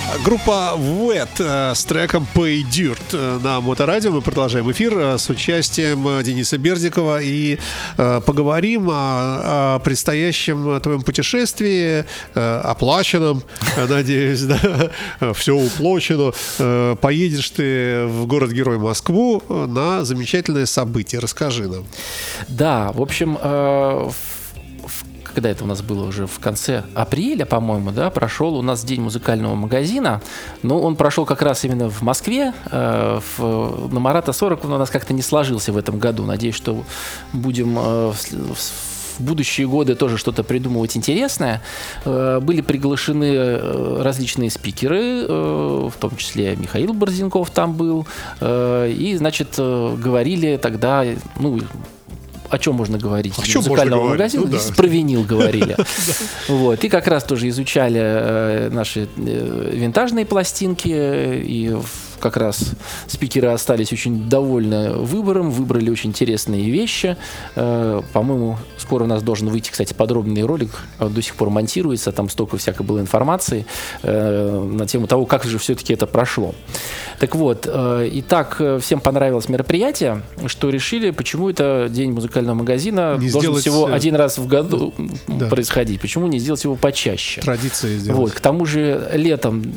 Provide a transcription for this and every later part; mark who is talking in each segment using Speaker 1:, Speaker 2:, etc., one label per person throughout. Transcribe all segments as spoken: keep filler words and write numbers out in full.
Speaker 1: Группа Wet с треком Pay Dirt на Моторадио. Мы продолжаем эфир с участием Дениса Бердикова и поговорим о, о предстоящем твоем путешествии, оплаченном, надеюсь, да, все уплочено. Поедешь ты в город-герой Москву на замечательное событие. Расскажи нам.
Speaker 2: Да, в общем, в когда это у нас было уже в конце апреля, по-моему, да, прошел у нас День музыкального магазина. Но он прошел как раз именно в Москве. Э, в, на Марата сорок он у нас как-то не сложился в этом году. Надеюсь, что будем э, в, в будущие годы тоже что-то придумывать интересное. Э, были приглашены различные спикеры, э, в том числе Михаил Борзенков там был. Э, и, значит, говорили тогда, ну, о чем можно говорить?
Speaker 1: О
Speaker 2: из
Speaker 1: чем
Speaker 2: музыкального
Speaker 1: можно
Speaker 2: магазина,
Speaker 1: говорить? Ну, да.
Speaker 2: Про винил говорили. Вот. И как раз тоже изучали э, наши э, винтажные пластинки, и как раз спикеры остались очень довольны выбором, выбрали очень интересные вещи. Э, по-моему, скоро у нас должен выйти, кстати, подробный ролик, он до сих пор монтируется, там столько всякой было информации э, на тему того, как же все-таки это прошло. Так вот, э, и так всем понравилось мероприятие, что решили, почему это День музыкального магазина не должен сделать... всего один раз в году да. происходить. Почему не сделать его почаще?
Speaker 1: Традиции сделать.
Speaker 2: Вот. К тому же летом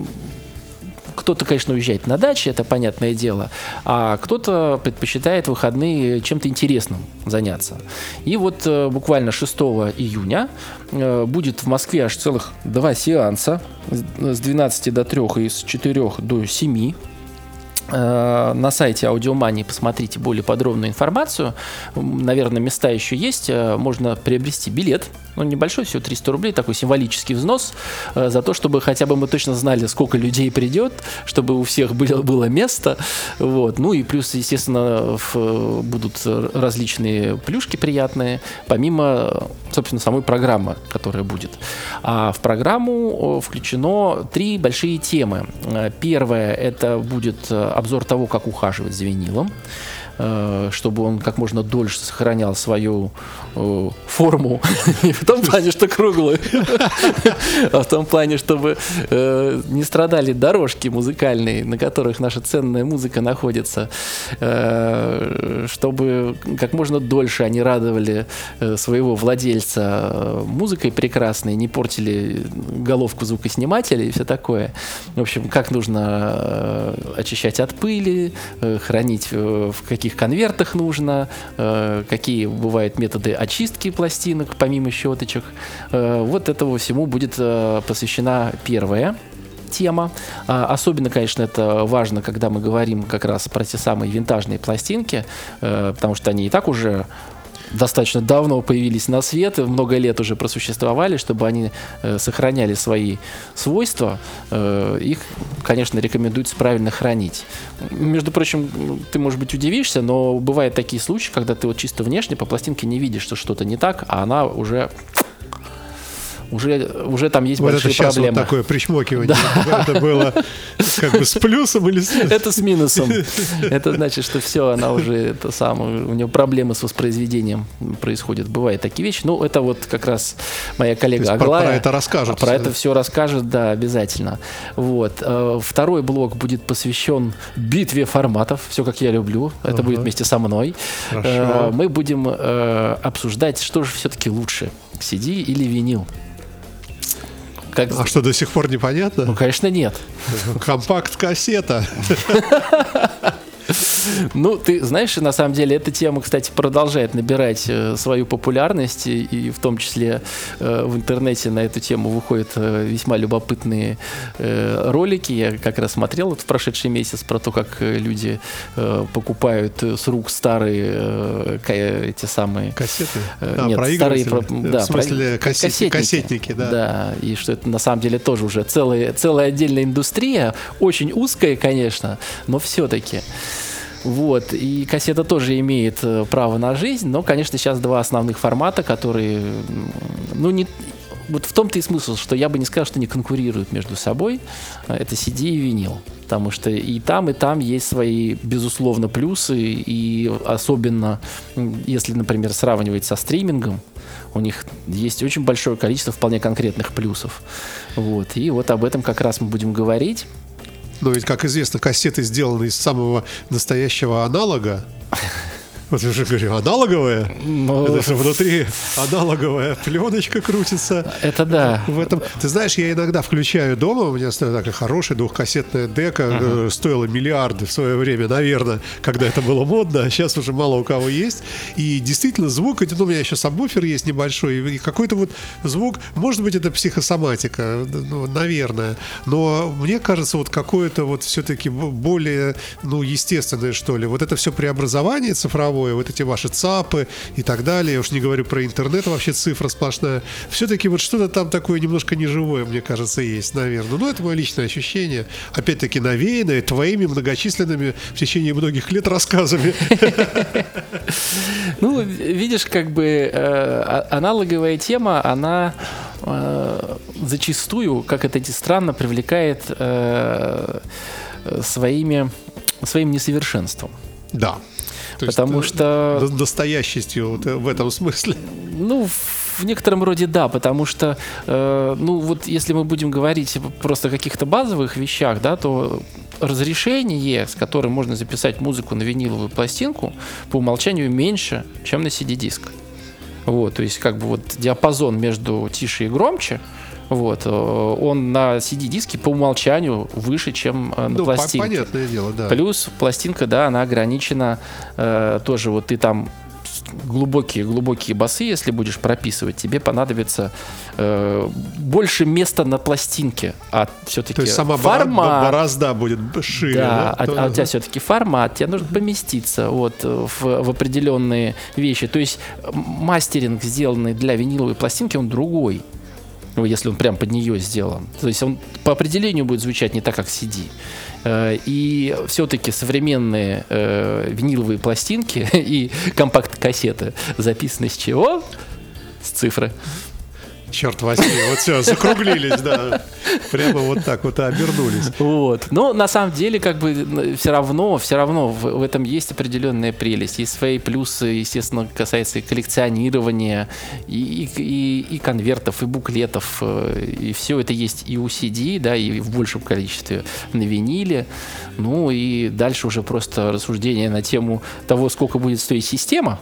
Speaker 2: кто-то, конечно, уезжает на даче, это понятное дело, а кто-то предпочитает выходные чем-то интересным заняться. И вот э, буквально шестого июня э, будет в Москве аж целых два сеанса с двенадцати до трёх и с четырёх до семи. На сайте Аудиомании посмотрите более подробную информацию. Наверное, места еще есть. Можно приобрести билет. Он небольшой, всего триста рублей. Такой символический взнос за то, чтобы хотя бы мы точно знали, сколько людей придет, чтобы у всех было, было место. Вот. Ну и плюс, естественно, в, будут различные плюшки приятные, помимо, собственно, самой программы, которая будет. А в программу включено три большие темы. Первая — это будет обзор того, как ухаживать за винилом, чтобы он как можно дольше сохранял свою э, форму, не в том плане, что круглую, а в том плане, чтобы э, не страдали дорожки музыкальные, на которых наша ценная музыка находится, э, чтобы как можно дольше они радовали э, своего владельца музыкой прекрасной, не портили головку звукоснимателя и все такое. В общем, как нужно э, очищать от пыли, э, хранить э, в каких каких конвертах нужно, э, какие бывают методы очистки пластинок помимо щеточек. Э, вот этому всему будет э, посвящена первая тема. А, особенно, конечно, это важно, когда мы говорим как раз про те самые винтажные пластинки, э, потому что они и так уже достаточно давно появились на свет, много лет уже просуществовали, чтобы они э, сохраняли свои свойства, э, их, конечно, рекомендуется правильно хранить. Между прочим, ты, может быть, удивишься, но бывают такие случаи, когда ты вот чисто внешне по пластинке не видишь, что что-то не так, а она уже... Уже, уже там есть вот большие
Speaker 1: это сейчас
Speaker 2: проблемы.
Speaker 1: Вот такое причмокивание. Да. Это было как бы с плюсом или с...
Speaker 2: Это с минусом. Это значит, что все, она уже это самое, у нее проблемы с воспроизведением происходят. Бывают такие вещи. Ну, это вот как раз моя коллега Аглая.
Speaker 1: Про это расскажет.
Speaker 2: Про это все расскажет, да, обязательно. Вот. Второй блок будет посвящен битве форматов. Все, как я люблю. Это uh-huh. будет вместе со мной.
Speaker 1: Хорошо.
Speaker 2: Мы будем обсуждать, что же все-таки лучше, си ди или винил. Как...
Speaker 1: А что, до сих пор непонятно?
Speaker 2: Ну, конечно, нет.
Speaker 1: Компакт-кассета.
Speaker 2: Ну, ты знаешь, на самом деле, эта тема, кстати, продолжает набирать э, свою популярность, и, и в том числе э, в интернете на эту тему выходят э, весьма любопытные э, ролики. Я как раз смотрел вот в прошедший месяц про то, как люди э, покупают с рук старые э, ка- эти самые...
Speaker 1: Кассеты?
Speaker 2: Э,
Speaker 1: а,
Speaker 2: нет, старые... Про,
Speaker 1: да, в смысле
Speaker 2: про,
Speaker 1: кассет,
Speaker 2: кассетники.
Speaker 1: кассетники, да.
Speaker 2: Да, и что это на самом деле тоже уже целая, целая отдельная индустрия, очень узкая, конечно, но все-таки... Вот, и кассета тоже имеет право на жизнь, но, конечно, сейчас два основных формата, которые, ну, не, вот в том-то и смысл, что я бы не сказал, что они конкурируют между собой. Это си ди и винил. Потому что и там, и там есть свои, безусловно, плюсы. И особенно, если, например, сравнивать со стримингом, у них есть очень большое количество вполне конкретных плюсов. Вот. И вот об этом как раз мы будем говорить.
Speaker 1: Но ведь, как известно, кассеты сделаны из самого настоящего аналога. Вот я уже говорю, аналоговая? Но... Это же внутри аналоговая пленочка крутится.
Speaker 2: Это да.
Speaker 1: В этом... Ты знаешь, я иногда включаю дома, у меня стоит такая хорошая двухкассетная дека, uh-huh. стоила миллиарды в свое время, наверное, когда это было модно, а сейчас уже мало у кого есть. И действительно звук, ну, у меня еще сабвуфер есть небольшой, и какой-то вот звук, может быть, это психосоматика, ну, наверное, но мне кажется, вот какое-то вот все-таки более, ну, естественное, что ли. Вот это все преобразование цифровое, вот эти ваши ЦАПы и так далее, я уж не говорю про интернет, вообще цифра сплошная, все-таки вот что-то там такое немножко неживое, мне кажется, есть, наверное. Ну, это мое личное ощущение, опять-таки навеянное твоими многочисленными в течение многих лет рассказами.
Speaker 2: Ну, видишь, как бы аналоговая тема, она зачастую, как это ни странно, привлекает своими, своим несовершенством.
Speaker 1: Да. То
Speaker 2: Потому
Speaker 1: есть,
Speaker 2: что...
Speaker 1: Настоящестью вот в этом смысле.
Speaker 2: Ну, в некотором роде да, потому что, э, ну, вот если мы будем говорить просто о каких-то базовых вещах, да, то разрешение, с которым можно записать музыку на виниловую пластинку, по умолчанию меньше, чем на си ди-диск. Вот, то есть как бы вот диапазон между тише и громче, вот, он на си ди-диске по умолчанию выше, чем на ну, пластинке.
Speaker 1: Понятное дело, да.
Speaker 2: Плюс пластинка, да, она ограничена э, тоже, вот ты там глубокие-глубокие басы, если будешь прописывать, тебе понадобится э, больше места на пластинке, а все-таки
Speaker 1: то есть сама
Speaker 2: формат,
Speaker 1: борозда будет шире.
Speaker 2: Да,
Speaker 1: да?
Speaker 2: а, а у тебя все-таки формат, тебе нужно поместиться вот в, в определенные вещи. То есть мастеринг, сделанный для виниловой пластинки, он другой. Ну, если он прям под нее сделан. То есть он по определению будет звучать не так, как си ди. И все-таки современные э, виниловые пластинки и компакт-кассеты записаны с чего? С цифры.
Speaker 1: Черт возьми, вот все, закруглились, да. Прямо вот так вот и обернулись.
Speaker 2: Вот. Но на самом деле, как бы, все равно, все равно в, в этом есть определенная прелесть. Есть свои плюсы, естественно, касается и коллекционирования, и, и, и конвертов, и буклетов. И все это есть и у си ди, да, и в большем количестве на виниле. Ну и дальше уже просто рассуждение на тему того, сколько будет стоить система.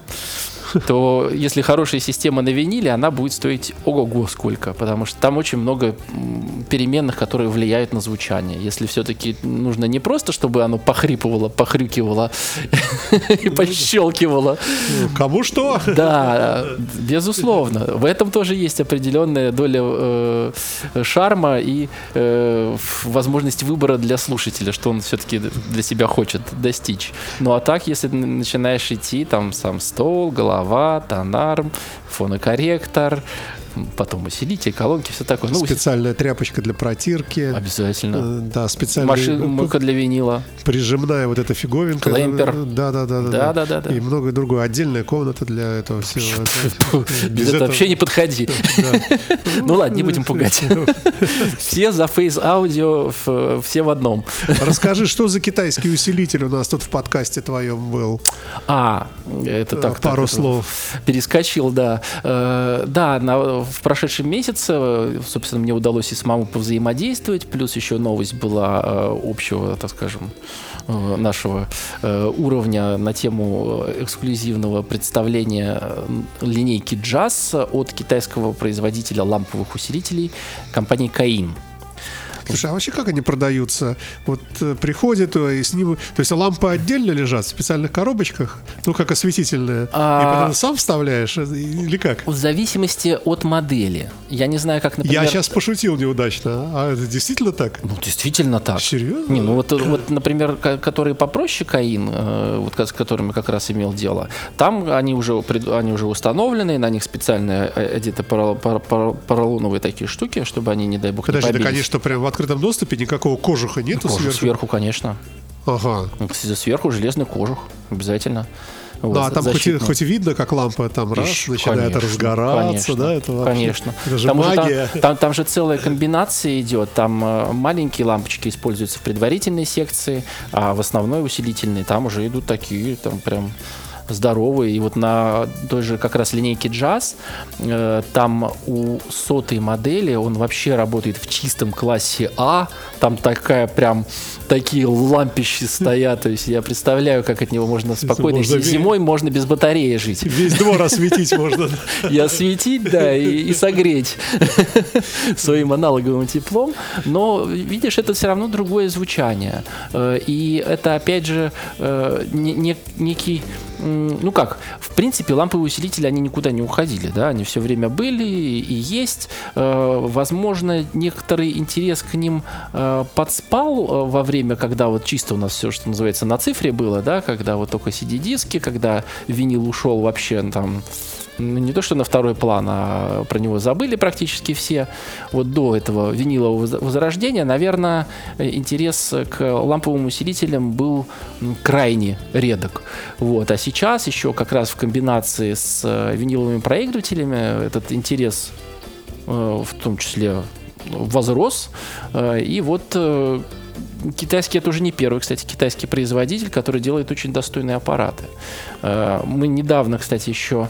Speaker 2: То если хорошая система на виниле, она будет стоить ого-го сколько, потому что там очень много переменных, которые влияют на звучание. Если все-таки нужно не просто, чтобы оно похрипывало, похрюкивало и пощелкивало.
Speaker 1: Кому что?
Speaker 2: Да, безусловно. В этом тоже есть определенная доля шарма и возможность выбора для слушателя, что он все-таки для себя хочет достичь. Ну а так, если начинаешь идти, там сам стол, голова, тонарм, фонокорректор, потом усилитель, колонки, все такое. Ну,
Speaker 1: специальная тряпочка для протирки.
Speaker 2: Обязательно.
Speaker 1: Да, специальная
Speaker 2: Машина, мойка для винила.
Speaker 1: Прижимная вот эта фиговинка.
Speaker 2: Клемпер.
Speaker 1: Да, да, да, да,
Speaker 2: да, да, да.
Speaker 1: И многое другое. Отдельная комната для этого всего.
Speaker 2: Без этого вообще не подходи. Ну ладно, не будем пугать. Все за фейс-аудио, все в одном.
Speaker 1: Расскажи, что за китайский усилитель у нас тут в подкасте твоем был?
Speaker 2: А, это так.
Speaker 1: Пару слов.
Speaker 2: Перескочил, да. Да, на в прошедшем месяце, собственно, мне удалось и самому повзаимодействовать, плюс еще новость была э, общего, так скажем, э, нашего э, уровня на тему эксклюзивного представления линейки джаз от китайского производителя ламповых усилителей компании Cain.
Speaker 1: Слушай, а вообще как они продаются? Вот э, приходят и с ним... То есть лампы отдельно лежат в специальных коробочках? Ну, как осветительные. А... И потом сам вставляешь? Или как?
Speaker 2: В зависимости от модели. Я не знаю, как, например...
Speaker 1: Я сейчас пошутил неудачно. А это действительно так?
Speaker 2: Ну, действительно так.
Speaker 1: Серьезно?
Speaker 2: Не, ну вот, вот, например, которые попроще Cain, э, вот с которыми как раз имел дело, там они уже, они уже установлены, на них специальные одеты поролоновые такие штуки, чтобы они, не дай бог,
Speaker 1: Подожди,
Speaker 2: не побились.
Speaker 1: так они что, прям в открытом доступе никакого кожуха нету
Speaker 2: Кожух
Speaker 1: сверху?
Speaker 2: Сверху, конечно.
Speaker 1: Ага.
Speaker 2: Сверху железный кожух обязательно.
Speaker 1: Вот, ну, а там хоть и, хоть и видно, как лампа там раз Ищ, начинает конечно, разгораться,
Speaker 2: конечно,
Speaker 1: да? Это вообще,
Speaker 2: конечно.
Speaker 1: Это же
Speaker 2: там
Speaker 1: магия.
Speaker 2: Же, там, там, там же целая комбинация идет. Там э, маленькие лампочки используются в предварительной секции, а в основной усилительной там уже идут такие, там прям здоровые. И вот на той же как раз линейке Jazz э, там у сотой модели он вообще работает в чистом классе А. Там такая прям такие лампищи стоят. То есть я представляю, как от него можно спокойно. Можно зимой весь... можно без батареи жить.
Speaker 1: Весь двор осветить можно.
Speaker 2: И осветить, да, и согреть своим аналоговым теплом. Но, видишь, это все равно другое звучание. И это, опять же, некий... Ну как, в принципе, ламповые усилители, они никуда не уходили, да, они все время были и есть. Возможно, некоторый интерес к ним подспал во время, когда вот чисто у нас все, что называется, на цифре было, да, когда вот только си ди-диски, когда винил ушел вообще там... не то что на второй план, а про него забыли практически все. Вот до этого винилового возрождения, наверное, интерес к ламповым усилителям был крайне редок. Вот. А сейчас еще как раз в комбинации с виниловыми проигрывателями этот интерес в том числе возрос. И вот китайский, это уже не первый, кстати, китайский производитель, который делает очень достойные аппараты. Мы недавно, кстати, еще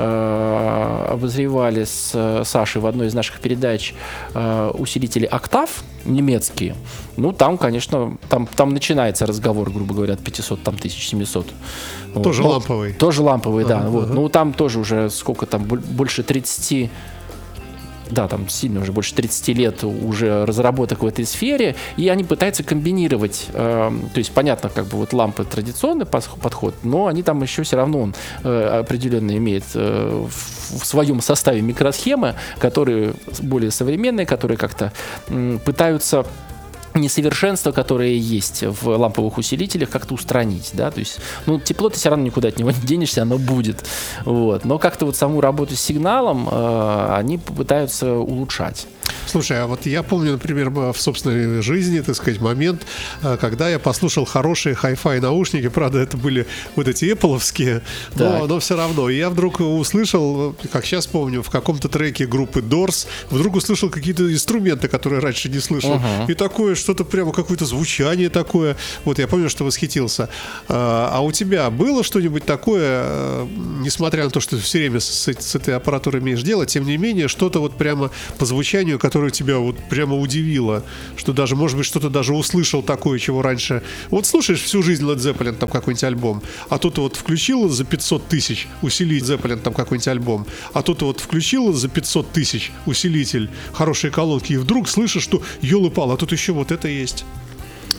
Speaker 2: обозревали с Сашей в одной из наших передач усилители «Октав» немецкие. Ну, там, конечно, там, там начинается разговор, грубо говоря, от пятисот там, тысяч семисот.
Speaker 1: Тоже
Speaker 2: вот.
Speaker 1: ламповый.
Speaker 2: Тоже ламповый, да.
Speaker 1: Ага,
Speaker 2: вот.
Speaker 1: ага.
Speaker 2: Ну, там тоже уже сколько там, больше тридцати... Да, там сильно уже больше тридцати лет уже разработок в этой сфере, и они пытаются комбинировать, э, то есть понятно, как бы вот лампы традиционный подход, но они там еще все равно он э, определенно имеет э, в, в своем составе микросхемы, которые более современные, которые как-то э, пытаются несовершенства, которые есть в ламповых усилителях, как-то устранить, да, то есть, ну, тепло ты все равно никуда от него не денешься, оно будет, вот, но как-то вот саму работу с сигналом э, они пытаются улучшать.
Speaker 1: Слушай, а вот я помню, например, в собственной жизни, так сказать, момент, когда я послушал хорошие хай-фай наушники, правда, это были вот эти Apple-овские, но, но все равно. И я вдруг услышал, как сейчас помню, в каком-то треке группы Doors, вдруг услышал какие-то инструменты, которые раньше не слышал. Uh-huh. И такое, что-то прямо какое-то звучание такое. Вот я помню, что восхитился. А, а у тебя было что-нибудь такое, несмотря на то, что ты все время с, с этой аппаратурой имеешь дело, тем не менее, что-то вот прямо по звучанию, которое тебя вот прямо удивило, что даже, может быть, что-то даже услышал такое, чего раньше... Вот слушаешь всю жизнь Led Zeppelin, там какой-нибудь альбом, а тут вот включил за пятьсот тысяч усилить Zeppelin, там какой-нибудь альбом, а тут вот включил за пятьсот тысяч усилитель, хорошие колонки, и вдруг слышишь, что ёлы-пал, а тут еще вот это есть.